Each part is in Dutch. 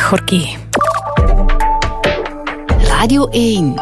Gorky. Radio 1.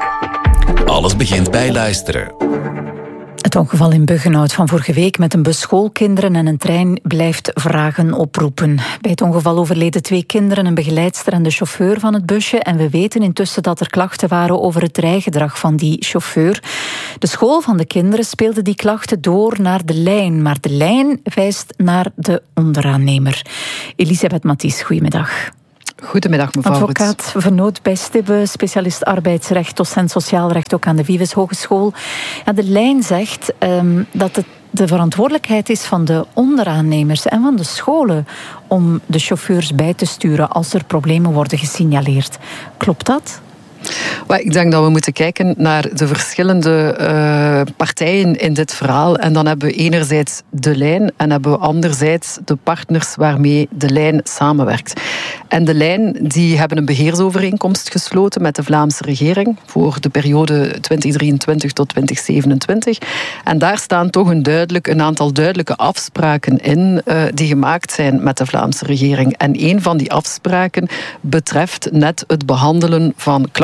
Alles begint bij luisteren. Het ongeval in Buggenhout van vorige week met een bus schoolkinderen en een trein blijft vragen oproepen. Bij het ongeval overleden 2 kinderen, een begeleidster en de chauffeur van het busje. En we weten intussen dat er klachten waren over het rijgedrag van die chauffeur. De school van de kinderen speelde die klachten door naar de lijn. Maar de lijn wijst naar de onderaannemer. Elisabeth Mathies, goedemiddag. Goedemiddag, mevrouw Advocaat Vernoot bij Stibbe, specialist arbeidsrecht, docent sociaal recht ook aan de Vives Hogeschool. Ja, de lijn zegt dat het de verantwoordelijkheid is van de onderaannemers en van de scholen om de chauffeurs bij te sturen als er problemen worden gesignaleerd. Klopt dat? Ik denk dat we moeten kijken naar de verschillende partijen in dit verhaal. En dan hebben we enerzijds de lijn en hebben we anderzijds de partners waarmee de lijn samenwerkt. En de lijn die hebben een beheersovereenkomst gesloten met de Vlaamse regering voor de periode 2023 tot 2027. En daar staan toch een aantal duidelijke afspraken in die gemaakt zijn met de Vlaamse regering. En een van die afspraken betreft net het behandelen van klachten.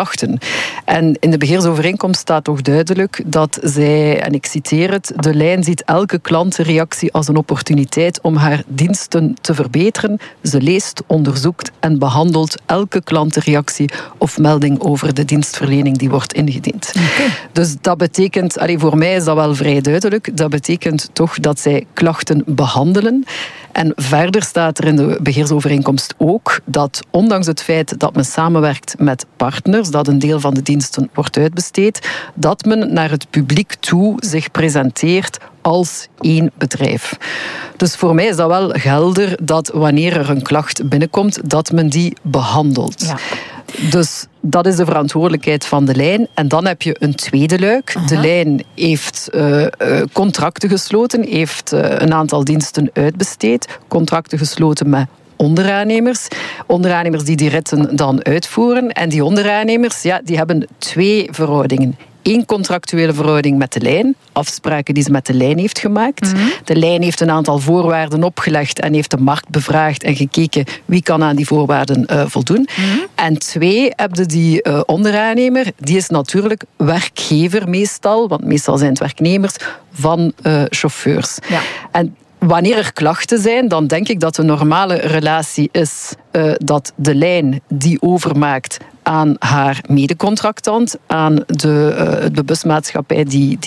En in de beheersovereenkomst staat toch duidelijk dat zij, en ik citeer het, de lijn ziet elke klantenreactie als een opportuniteit om haar diensten te verbeteren. Ze leest, onderzoekt en behandelt elke klantenreactie of melding over de dienstverlening die wordt ingediend. Okay. Dus dat betekent, voor mij is dat wel vrij duidelijk, dat betekent toch dat zij klachten behandelen. En verder staat er in de beheersovereenkomst ook dat ondanks het feit dat men samenwerkt met partners, dat een deel van de diensten wordt uitbesteed, dat men naar het publiek toe zich presenteert als één bedrijf. Dus voor mij is dat wel helder dat wanneer er een klacht binnenkomt, dat men die behandelt. Ja. Dus dat is de verantwoordelijkheid van de lijn. En dan heb je een tweede luik. Uh-huh. De lijn heeft contracten gesloten, heeft een aantal diensten uitbesteed, contracten gesloten met onderaannemers. Onderaannemers die die ritten dan uitvoeren. En die onderaannemers, die hebben 2 verhoudingen. 1 contractuele verhouding met de lijn, afspraken die ze met de lijn heeft gemaakt. Mm-hmm. De lijn heeft een aantal voorwaarden opgelegd en heeft de markt bevraagd en gekeken wie kan aan die voorwaarden voldoen. Mm-hmm. En 2 hebben die onderaannemer, die is natuurlijk werkgever meestal, want meestal zijn het werknemers van chauffeurs. Ja. En wanneer er klachten zijn, dan denk ik dat de normale relatie is dat de lijn die overmaakt aan haar medecontractant, aan de busmaatschappij die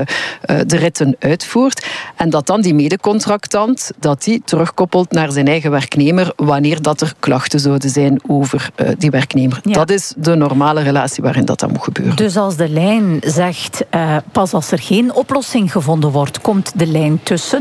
de ritten uitvoert. En dat dan die medecontractant die terugkoppelt naar zijn eigen werknemer wanneer dat er klachten zouden zijn over die werknemer. Ja. Dat is de normale relatie waarin dat moet gebeuren. Dus als de lijn zegt, pas als er geen oplossing gevonden wordt, komt de lijn tussen,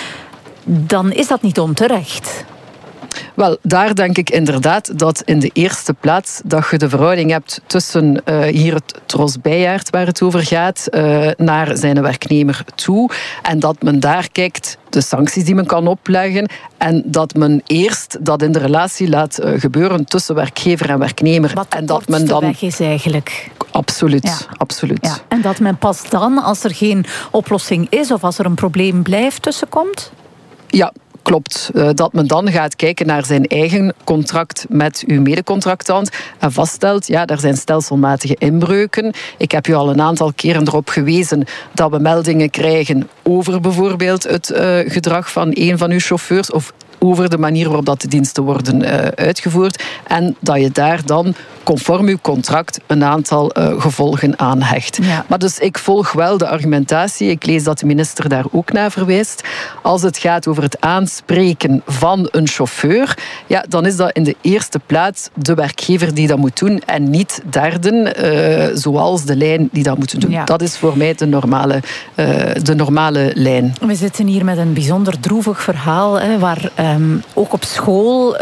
dan is dat niet onterecht. Wel, daar denk ik inderdaad dat in de eerste plaats dat je de verhouding hebt tussen hier het Tros Bijaert, waar het over gaat, naar zijn werknemer toe. En dat men daar kijkt, de sancties die men kan opleggen. En dat men eerst dat in de relatie laat gebeuren tussen werkgever en werknemer. Wat en dat men dan weg is eigenlijk. Absoluut, ja. Absoluut. Ja. En dat men pas dan, als er geen oplossing is of als er een probleem blijft tussenkomt? Ja. Klopt, dat men dan gaat kijken naar zijn eigen contract met uw medecontractant en vaststelt, er zijn stelselmatige inbreuken. Ik heb u al een aantal keren erop gewezen dat we meldingen krijgen over bijvoorbeeld het gedrag van een van uw chauffeurs of over de manier waarop dat de diensten worden uitgevoerd en dat je daar dan conform uw contract een aantal gevolgen aan hecht. Ja. Maar dus ik volg wel de argumentatie. Ik lees dat de minister daar ook naar verwijst. Als het gaat over het aanspreken van een chauffeur, dan is dat in de eerste plaats de werkgever die dat moet doen en niet derden, zoals de lijn die dat moeten doen. Ja. Dat is voor mij de normale lijn. We zitten hier met een bijzonder droevig verhaal, waar ook op school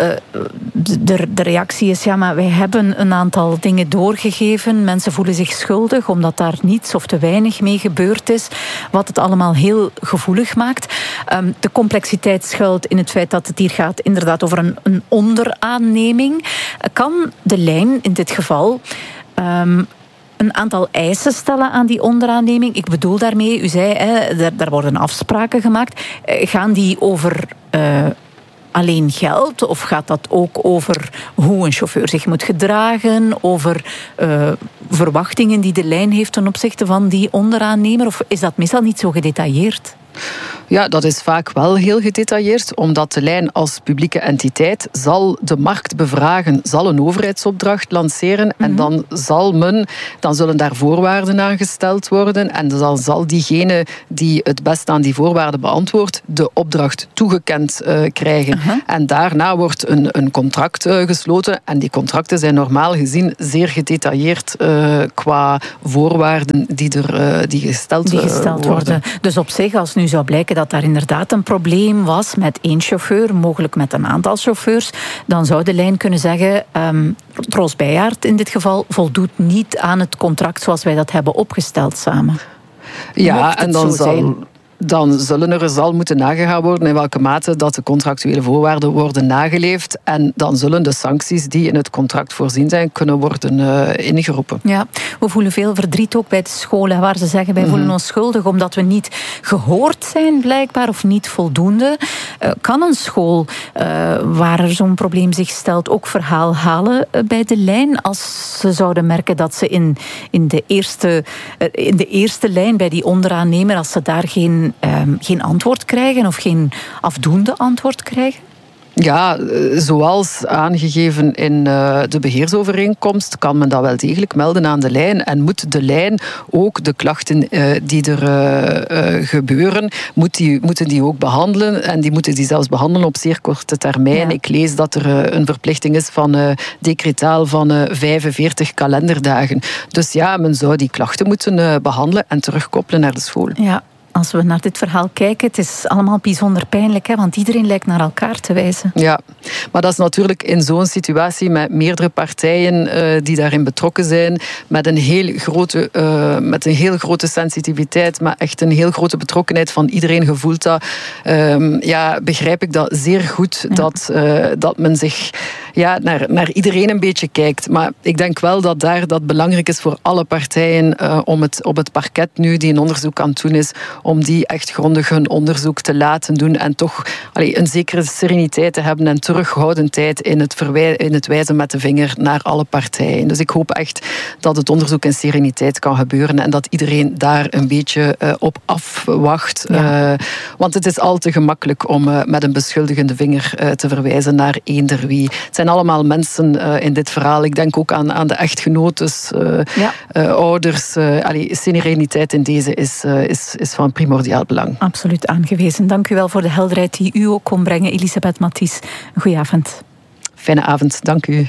de reactie is, maar wij hebben een aantal dingen doorgegeven. Mensen voelen zich schuldig omdat daar niets of te weinig mee gebeurd is. Wat het allemaal heel gevoelig maakt. De complexiteit schuilt in het feit dat het hier gaat inderdaad over een onderaanneming. Kan de lijn in dit geval een aantal eisen stellen aan die onderaanneming? Ik bedoel daarmee, u zei, daar worden afspraken gemaakt. Gaan die over alleen geld? Of gaat dat ook over hoe een chauffeur zich moet gedragen? Over verwachtingen die de lijn heeft ten opzichte van die onderaannemer? Of is dat meestal niet zo gedetailleerd? Ja, dat is vaak wel heel gedetailleerd, omdat de lijn als publieke entiteit zal de markt bevragen, zal een overheidsopdracht lanceren en dan zullen daar voorwaarden aan gesteld worden en dan zal diegene die het best aan die voorwaarden beantwoordt, de opdracht toegekend krijgen. En daarna wordt een contract gesloten en die contracten zijn normaal gezien zeer gedetailleerd qua voorwaarden die gesteld worden. Dus op zich, als nu zou blijken dat daar inderdaad een probleem was met één chauffeur, mogelijk met een aantal chauffeurs, dan zou de lijn kunnen zeggen, Troels Bijaert in dit geval voldoet niet aan het contract zoals wij dat hebben opgesteld samen. Ja, en dan zullen er zal moeten nagegaan worden in welke mate dat de contractuele voorwaarden worden nageleefd. En dan zullen de sancties die in het contract voorzien zijn kunnen worden ingeroepen. Ja, we voelen veel verdriet ook bij de scholen, waar ze zeggen wij voelen ons schuldig omdat we niet gehoord zijn blijkbaar of niet voldoende. Kan een school waar er zo'n probleem zich stelt ook verhaal halen bij de lijn als ze zouden merken dat ze in de eerste lijn bij die onderaannemer, als ze daar geen antwoord krijgen of geen afdoende antwoord krijgen? Ja, zoals aangegeven in de beheersovereenkomst kan men dat wel degelijk melden aan de lijn en moet de lijn ook de klachten die er gebeuren, moeten die ook behandelen en die moeten die zelfs behandelen op zeer korte termijn. Ja. Ik lees dat er een verplichting is van decretaal van 45 kalenderdagen. Dus ja, men zou die klachten moeten behandelen en terugkoppelen naar de school. Ja. Als we naar dit verhaal kijken, het is allemaal bijzonder pijnlijk, hè, want iedereen lijkt naar elkaar te wijzen. Ja, maar dat is natuurlijk in zo'n situatie met meerdere partijen die daarin betrokken zijn, met een heel grote sensitiviteit, maar echt een heel grote betrokkenheid van iedereen gevoeld dat. Begrijp ik dat zeer goed, dat men zich naar iedereen een beetje kijkt. Maar ik denk wel dat belangrijk is voor alle partijen om op het parket nu, die een onderzoek aan het doen is, om die echt grondig hun onderzoek te laten doen en toch een zekere sereniteit te hebben en terughoudendheid in het wijzen met de vinger naar alle partijen. Dus ik hoop echt dat het onderzoek in sereniteit kan gebeuren en dat iedereen daar een beetje op afwacht. Ja. Want het is al te gemakkelijk om met een beschuldigende vinger te verwijzen naar eender wie. Het zijn allemaal mensen in dit verhaal. Ik denk ook aan de echtgenotes, ouders. Sereniteit in deze is van primordiaal belang. Absoluut aangewezen. Dank u wel voor de helderheid die u ook kon brengen, Elisabeth Mathies. Een goeie avond. Fijne avond, dank u.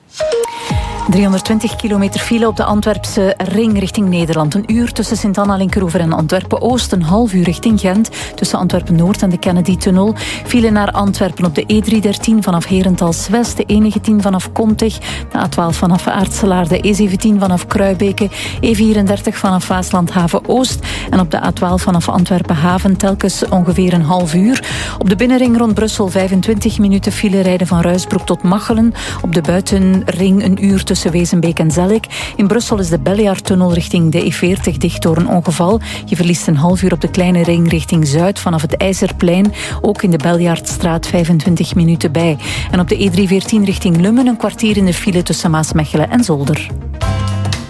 320 kilometer file op de Antwerpse ring richting Nederland. Een uur tussen Sint-Anna-Linkeroever en Antwerpen-Oost. Een half uur richting Gent tussen Antwerpen-Noord en de Kennedy-tunnel. File naar Antwerpen op de E313 vanaf Herentals-West. De E19 vanaf Kontig. De A12 vanaf Aartselaar. De E17 vanaf Kruibeke. E34 vanaf Waasland-Haven-Oost. En op de A12 vanaf Antwerpen-Haven telkens ongeveer een half uur. Op de binnenring rond Brussel 25 minuten file rijden van Ruisbroek tot Machelen. Op de buitenring een uur tussen Wezenbeek en Zellik. In Brussel is de Beljaardtunnel richting de E40 dicht door een ongeval. Je verliest een half uur op de kleine ring richting Zuid vanaf het IJzerplein. Ook in de Beljaardstraat 25 minuten bij. En op de E314 richting Lummen een kwartier in de file tussen Maasmechelen en Zolder.